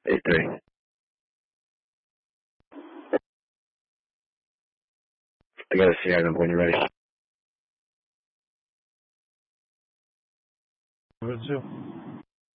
8-3. I got a CI number when you're ready. Over 2.